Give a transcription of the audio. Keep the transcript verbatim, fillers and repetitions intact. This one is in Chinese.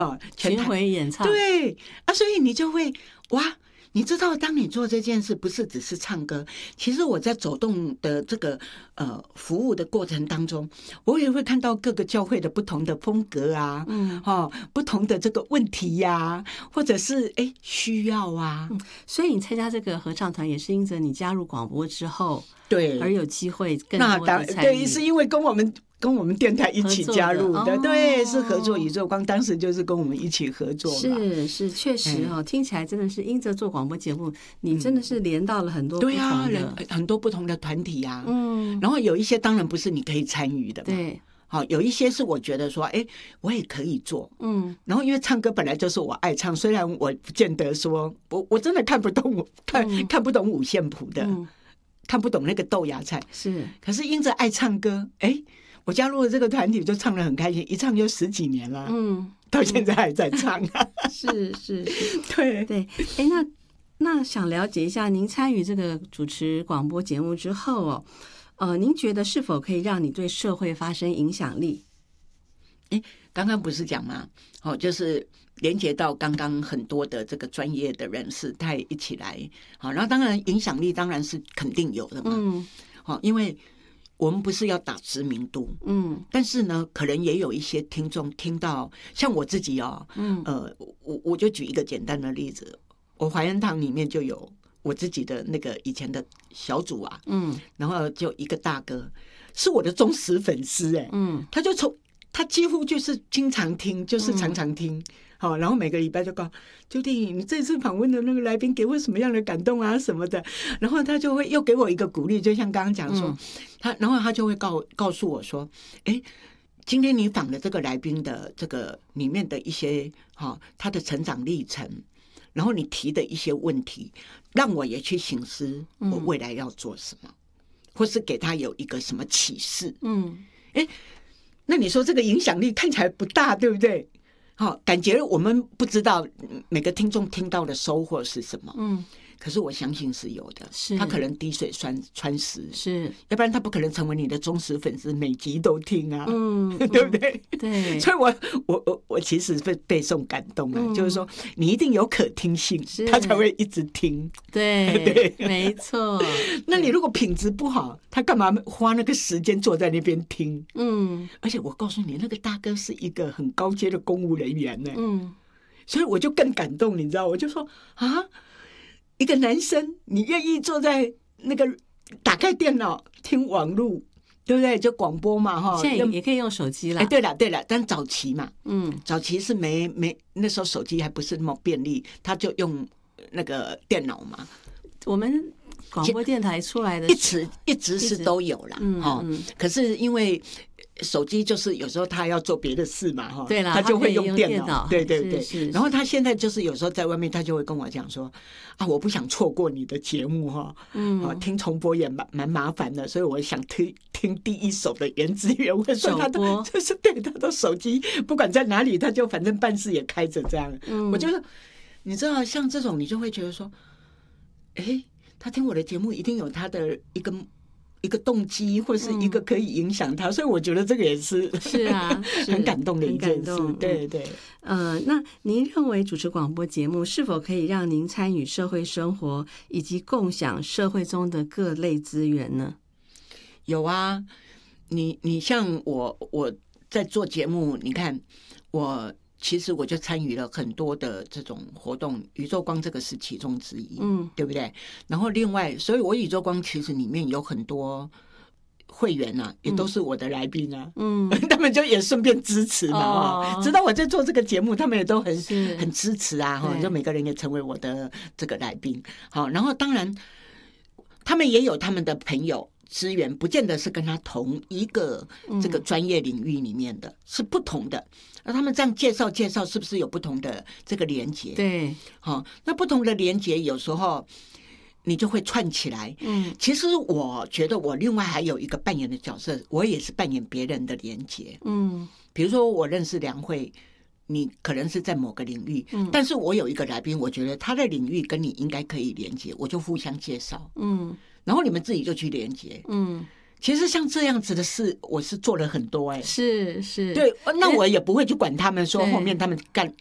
哦， 巡回演唱， 对啊，所以你就会哇。你知道，当你做这件事，不是只是唱歌，其实我在走动的这个呃服务的过程当中，我也会看到各个教会的不同的风格啊，嗯，哦，不同的这个问题呀、啊，或者是哎需要啊、 嗯，所以你参加这个合唱团也是因着你加入广播之后， 对， 而有机会更多的参与。对，是因为跟我们。跟我们电台一起加入的，的哦、对，是合作宇宙光，当时就是跟我们一起合作。 是是，确实哦，嗯、听起来真的是因着做广播节目，你真的是连到了很多不同的、 对啊、很多不同的团体啊。嗯，然后有一些当然不是你可以参与的嘛。 对。 好，有一些是我觉得说，哎，我也可以做，嗯，然后因为唱歌本来就是我爱唱，虽然我不见得说，我我真的看不懂，看、嗯、看不懂五线谱的，嗯、看不懂那个豆芽菜， 是， 可是因着爱唱歌，哎。我加入了这个团体，就唱得很开心，一唱就十几年了，嗯，到现在还在唱、啊嗯。是是是， 对对。哎，那那想了解一下，您参与这个主持广播节目之后哦，呃，您觉得是否可以让你对社会发生影响力？ 哎，刚刚不是讲吗？哦，就是连接到刚刚很多的这个专业的人士，他也一起来，好，然后当然影响力当然是肯定有的嘛，嗯，好，因为。我们不是要打知名度，嗯，但是呢，可能也有一些听众听到，像我自己哦，嗯，呃，我我就举一个简单的例子，我怀恩堂里面就有我自己的那个以前的小组啊，嗯，然后就一个大哥是我的忠实粉丝，哎，嗯，他就从他几乎就是经常听，就是常常听。嗯好，然后每个礼拜就告究竟你这次访问的那个来宾给我什么样的感动啊什么的，然后他就会又给我一个鼓励，就像刚刚讲说，嗯、他然后他就会告告诉我说，哎，今天你访的这个来宾的这个里面的一些哈、哦、他的成长历程，然后你提的一些问题，让我也去省思我未来要做什么，嗯、或是给他有一个什么启示，嗯，哎，那你说这个影响力看起来不大，对不对？好，感觉我们不知道每个听众听到的收获是什么，嗯，可是我相信是有的，是他可能滴水穿穿石， 是， 要不然他不可能成为你的忠实粉丝，每集都听啊，嗯，对不对？ 对， 所以我我我我其实被被受感动了，嗯、就是说你一定有可听性，他才会一直听， 对对，没错。 那你如果品质不好，他干嘛花那个时间坐在那边听？嗯，而且我告诉你，那个大哥是一个很高阶的公务人员呢，嗯，所以我就更感动，你知道，我就说啊。一个男生，你愿意坐在那个打开电脑听网路，对不对？就广播嘛，哈。 现在也可以用手机了。 哎，对了，对了，但早期嘛，嗯，早期是没没那时候手机还不是那么便利，他就用那个电脑嘛。 我们广播电台出来的一直一直是都有啦，嗯嗯。可是因为手机就是有时候他要做别的事嘛，哈， 对啦， 他就会用电脑， 电脑对对对。然后他现在就是有时候在外面，他就会跟我讲说，啊，我不想错过你的节目哈，嗯，啊，听重播也蛮蛮麻烦的，所以我想听听第一手的原汁原味。所以他都就是对他的手机，不管在哪里，他就反正办事也开着这样。嗯，我觉得你知道，像这种你就会觉得说，哎，他听我的节目一定有他的一个。一个动机或是一个可以影响他，嗯、所以我觉得这个也是是啊，是很感动的一件事。对对， 呃，那您认为主持广播节目是否可以让您参与社会生活以及共享社会中的各类资源呢？ 有啊，你你像我我在做节目，你看我。其实我就参与了很多的这种活动，宇宙光这个是其中之一，嗯，对不对？然后另外，所以我宇宙光其实里面有很多会员啊，也都是我的来宾啊，嗯，他们就也顺便支持嘛，哦，知道我在做这个节目，他们也都很很支持啊，哈，就每个人也成为我的这个来宾，好，然后当然他们也有他们的朋友。资源不见得是跟他同一个这个专业领域里面的，嗯、是不同的。那他们这样介绍介绍，是不是有不同的这个连结？ 对， 好，哦，那不同的连结有时候你就会串起来。嗯，其实我觉得我另外还有一个扮演的角色，我也是扮演别人的连结。嗯，比如说我认识梁慧。你可能是在某个领域，嗯，但是我有一个来宾，我觉得他的领域跟你应该可以连接，我就互相介绍，嗯，然后你们自己就去连接，嗯， 其实像这样子的事，我是做了很多哎、欸， 是是， 对，那我也不会去管他们说后面他们干